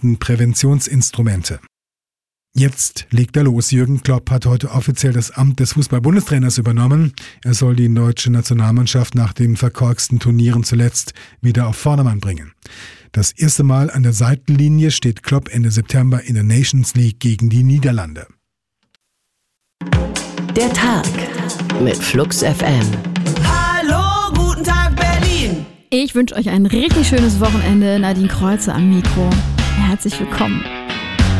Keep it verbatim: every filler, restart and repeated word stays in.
wichtigsten Präventionsinstrumente. Jetzt legt er los. Jürgen Klopp hat heute offiziell das Amt des Fußball-Bundestrainers übernommen. Er soll die deutsche Nationalmannschaft nach den verkorksten Turnieren zuletzt wieder auf Vordermann bringen. Das erste Mal an der Seitenlinie steht Klopp Ende September in der Nations League gegen die Niederlande. Der Tag mit Flux F M. Hallo, guten Tag Berlin. Ich wünsche euch ein richtig schönes Wochenende. Nadine Kreuzer am Mikro. Herzlich willkommen.